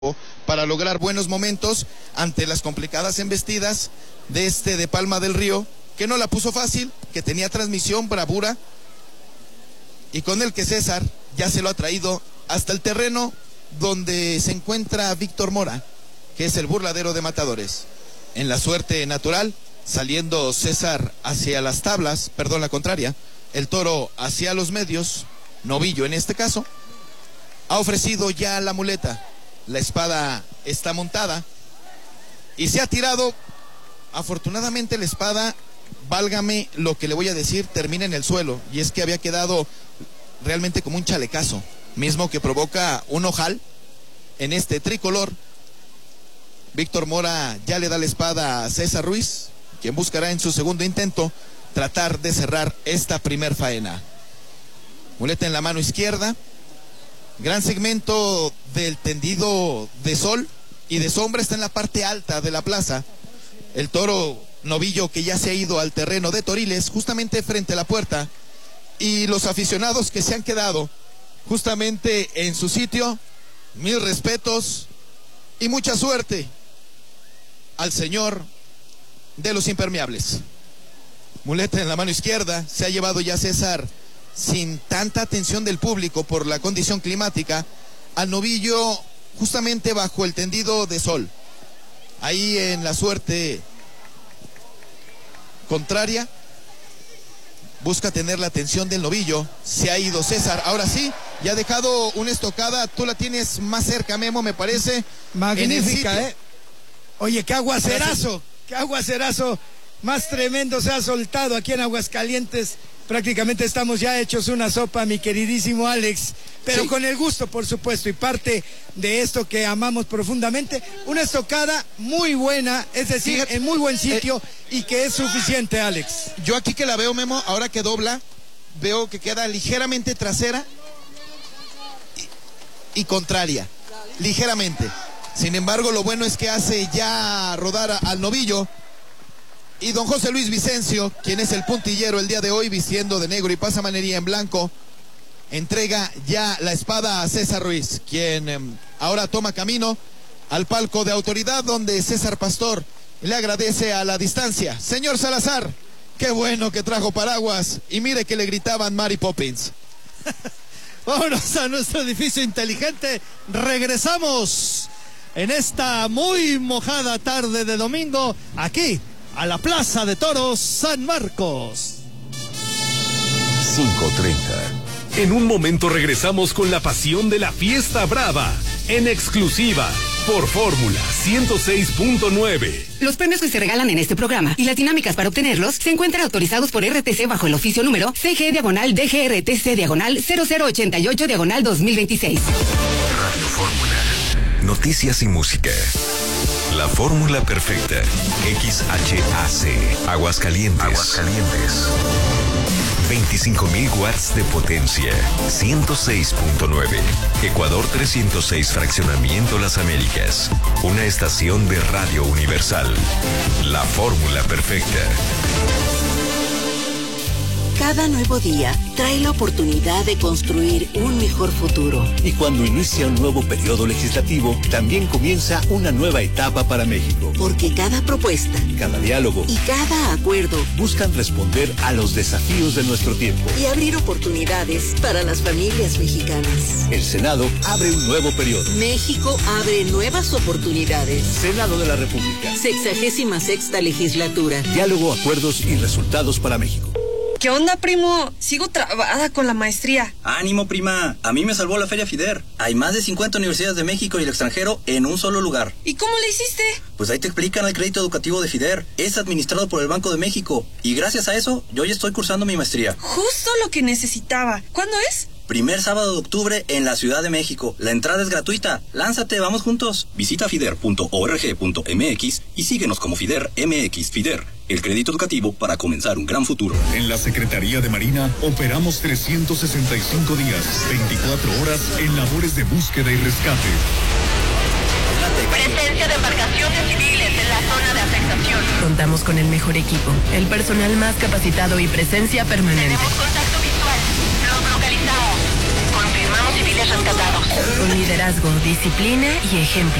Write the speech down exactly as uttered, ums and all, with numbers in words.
para lograr buenos momentos ante las complicadas embestidas de este de Palma del Río, que no la puso fácil, que tenía transmisión, bravura, y con el que César ya se lo ha traído hasta el terreno donde se encuentra Víctor Mora, que es el burladero de matadores. En la suerte natural, saliendo César hacia las tablas, perdón, la contraria, el toro hacia los medios, novillo en este caso, ha ofrecido ya la muleta. La espada está montada y se ha tirado. Afortunadamente la espada, válgame lo que le voy a decir, termina en el suelo, y es que había quedado realmente como un chalecazo, mismo que provoca un ojal en este tricolor. Víctor Mora ya le da la espada a César Ruiz, quien buscará en su segundo intento tratar de cerrar esta primer faena. Muleta en la mano izquierda. Gran segmento del tendido de sol y de sombra está en la parte alta de la plaza. El toro novillo que ya se ha ido al terreno de Toriles, justamente frente a la puerta. Y los aficionados que se han quedado justamente en su sitio, mil respetos y mucha suerte al señor de los impermeables. Muleta en la mano izquierda, se ha llevado ya César, sin tanta atención del público por la condición climática, al novillo justamente bajo el tendido de sol. Ahí en la suerte contraria, busca tener la atención del novillo. Se ha ido César, ahora sí, ya ha dejado una estocada. Tú la tienes más cerca, Memo, me parece. Magnífica, ¿eh? Oye, qué aguacerazo, qué aguacerazo más tremendo se ha soltado aquí en Aguascalientes. Prácticamente estamos ya hechos una sopa, mi queridísimo Alex, pero sí, con el gusto, por supuesto, y parte de esto que amamos profundamente, una estocada muy buena, es decir, fíjate, en muy buen sitio, eh, y que es suficiente, Alex. Yo aquí que la veo, Memo, ahora que dobla, veo que queda ligeramente trasera y, y contraria, ligeramente. Sin embargo, lo bueno es que hace ya rodar a, al novillo. Y don José Luis Vicencio, quien es el puntillero el día de hoy, vistiendo de negro y pasamanería en blanco, entrega ya la espada a César Ruiz, quien eh, ahora toma camino al palco de autoridad, donde César Pastor le agradece a la distancia. Señor Salazar, qué bueno que trajo paraguas, y mire que le gritaban Mary Poppins. Vámonos a nuestro edificio inteligente. Regresamos en esta muy mojada tarde de domingo, aquí a la Plaza de Toros San Marcos. cinco treinta. En un momento regresamos con la pasión de la fiesta brava, en exclusiva por Fórmula ciento seis punto nueve. Los premios que se regalan en este programa y las dinámicas para obtenerlos se encuentran autorizados por R T C bajo el oficio número C G diagonal D G R T C diagonal cero cero ochenta y ocho diagonal dos mil veintiséis. Radio Fórmula. Noticias y música. La fórmula perfecta. X H A C. Aguascalientes. Aguascalientes. veinticinco mil watts de potencia. ciento seis punto nueve. Ecuador trescientos seis, Fraccionamiento Las Américas. Una estación de Radio Universal. La fórmula perfecta. Cada nuevo día trae la oportunidad de construir un mejor futuro. Y cuando inicia un nuevo periodo legislativo, también comienza una nueva etapa para México. Porque cada propuesta, cada diálogo y cada acuerdo buscan responder a los desafíos de nuestro tiempo y abrir oportunidades para las familias mexicanas. El Senado abre un nuevo periodo. México abre nuevas oportunidades. Senado de la República. Sexagésima sexta legislatura. Diálogo, acuerdos y resultados para México. ¿Qué onda, primo? Sigo trabada con la maestría. Ánimo, prima. A mí me salvó la Feria FIDER. Hay más de cincuenta universidades de México y el extranjero en un solo lugar. ¿Y cómo le hiciste? Pues ahí te explican el crédito educativo de FIDER. Es administrado por el Banco de México. Y gracias a eso, yo ya estoy cursando mi maestría. Justo lo que necesitaba. ¿Cuándo es? Primer sábado de octubre en la Ciudad de México. La entrada es gratuita. Lánzate, vamos juntos. Visita fider punto org punto m x y síguenos como FIDER M X. FIDER, el crédito educativo para comenzar un gran futuro. En la Secretaría de Marina operamos trescientos sesenta y cinco días, veinticuatro horas en labores de búsqueda y rescate. Presencia de embarcaciones civiles en la zona de afectación. Contamos con el mejor equipo, el personal más capacitado y presencia permanente. Tenemos contacto visual. Los localizamos. Confirmamos civiles rescatados. Con liderazgo, disciplina y ejemplo.